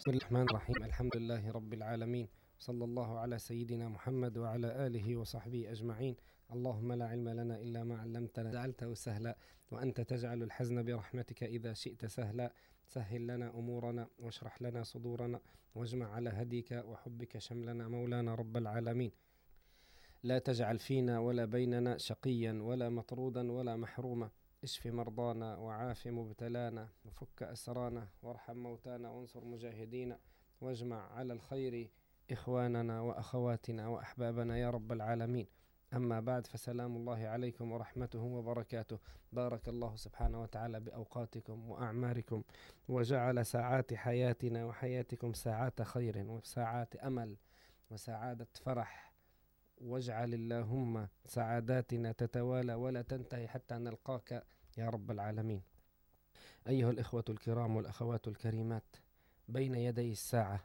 بسم الله الرحمن الرحيم. الحمد لله رب العالمين، صلى الله على سيدنا محمد وعلى آله وصحبه أجمعين. اللهم لا علم لنا إلا ما علمتنا، جعلته سهلا وأنت تجعل الحزن برحمتك إذا شئت سهلا. سهل لنا أمورنا واشرح لنا صدورنا واجمع على هديك وحبك شملنا مولانا رب العالمين. لا تجعل فينا ولا بيننا شقيا ولا مطرودا ولا محروما. اشف مرضانا وعاف مبتلانا وفك أسرانا وارحم موتانا وانصر مجاهدينا واجمع على الخير إخواننا وأخواتنا وأحبابنا يا رب العالمين. أما بعد، فسلام الله عليكم ورحمته وبركاته. بارك الله سبحانه وتعالى بأوقاتكم وأعماركم، وجعل ساعات حياتنا وحياتكم ساعات خير وساعات أمل وسعادة فرح. واجعل اللهم سعاداتنا تتوالى ولا تنتهي حتى نلقاك يا رب العالمين. أيها الإخوة الكرام والأخوات الكريمات، بين يدي الساعة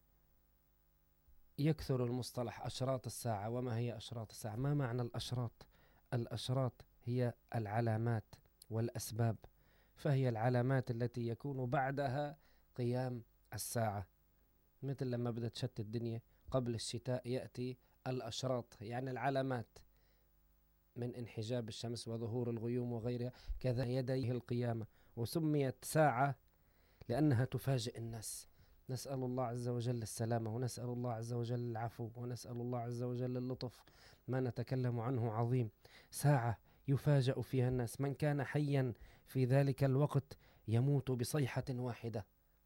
يكثر المصطلح أشراط الساعة. وما هي أشراط الساعة؟ ما معنى الأشراط؟ الأشراط هي العلامات والأسباب، فهي العلامات التي يكون بعدها قيام الساعة. مثل لما بدأت تشتت الدنيا قبل الشتاء يأتي الأشراط، يعني العلامات من انحجاب الشمس وظهور الغيوم وغيرها، كذا يديه القيامة. وسميت ساعة لأنها تفاجئ الناس. نسأل الله عز وجل السلامة، ونسأل الله عز وجل العفو، ونسأل الله عز وجل اللطف. ما نتكلم عنه عظيم. ساعة يفاجأ فيها الناس، من كان حيا في ذلك الوقت يموت بصيحة واحدة،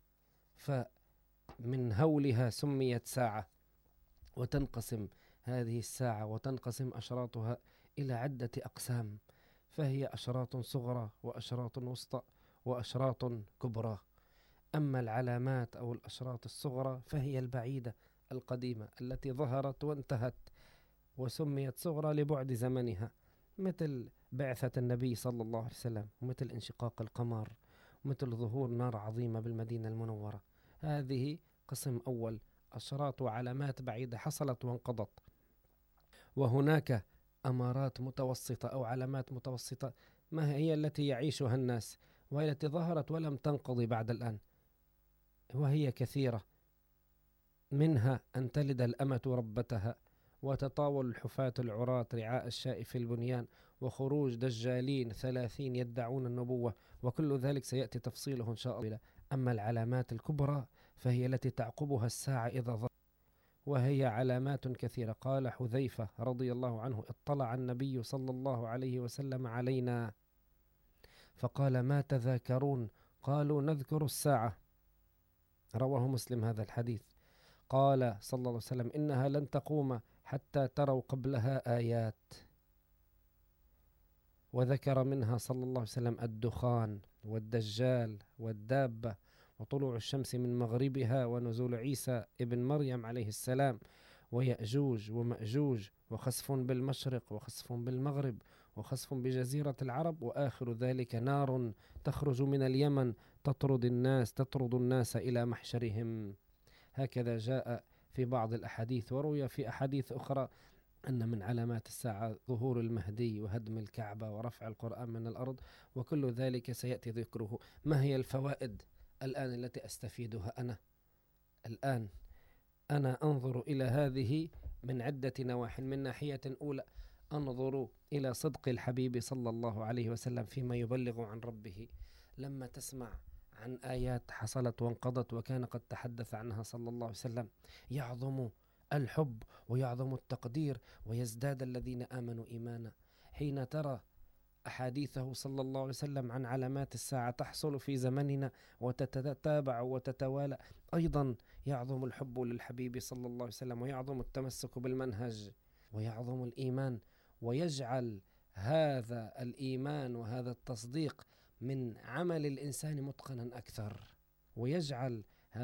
فمن هولها سميت ساعة. وتنقسم هذه الساعة وتنقسم أشراطها إلى عدة أقسام، فهي أشراط صغرى وأشراط وسطى وأشراط كبرى. أما العلامات أو الأشراط الصغرى فهي البعيدة القديمة التي ظهرت وانتهت، وسميت صغرى لبعد زمنها، مثل بعثة النبي صلى الله عليه وسلم، ومثل انشقاق القمر، ومثل ظهور نار عظيمة بالمدينة المنورة. هذه قسم أول، أشراط وعلامات بعيدة حصلت وانقضت. وهناك أمارات متوسطة أو علامات متوسطة، ما هي التي يعيشها الناس، وهي التي ظهرت ولم تنقضي بعد الآن، وهي كثيرة. منها أن تلد الأمة ربتها، وتطاول الحفاة العراة رعاء الشاء في البنيان، وخروج دجالين 30 يدعون النبوة، وكل ذلك سيأتي تفصيله إن شاء الله. أما العلامات الكبرى فهي التي تعقبها الساعة إذا ظهرت، وهي علامات كثيرة. قال حذيفة رضي الله عنه: اطلع النبي صلى الله عليه وسلم علينا فقال: ما تذاكرون؟ قالوا: نذكر الساعة. رواه مسلم هذا الحديث. قال صلى الله عليه وسلم: إنها لن تقوم حتى تروا قبلها آيات. وذكر منها صلى الله عليه وسلم الدخان والدجال والدابة وطلوع الشمس من مغربها ونزول عيسى ابن مريم عليه السلام ويأجوج ومأجوج وخسف بالمشرق وخسف بالمغرب وخسف بجزيرة العرب، وآخر ذلك نار تخرج من اليمن تطرد الناس إلى محشرهم. هكذا جاء في بعض الأحاديث، وروي في أحاديث أخرى أن من علامات الساعة ظهور المهدي وهدم الكعبة ورفع القرآن من الأرض، وكل ذلك سيأتي ذكره. ما هي الفوائد الآن التي أستفيدها أنا الآن؟ أنا أنظر إلى هذه من عدة نواحي. من ناحية أولى أنظر إلى صدق الحبيب صلى الله عليه وسلم فيما يبلغ عن ربه. لما تسمع عن آيات حصلت وانقضت وكان قد تحدث عنها صلى الله عليه وسلم، يعظم الحب ويعظم التقدير ويزداد الذين آمنوا إيمانا. حين ترى أحاديثه صلى الله عليه وسلم عن علامات الساعة تحصل في زمننا وتتتابع وتتوالى، أيضا يعظم الحب للحبيب صلى الله عليه وسلم، ويعظم التمسك بالمنهج، ويعظم الإيمان، ويجعل هذا الإيمان وهذا التصديق من عمل الإنسان متقنا أكثر، ويجعل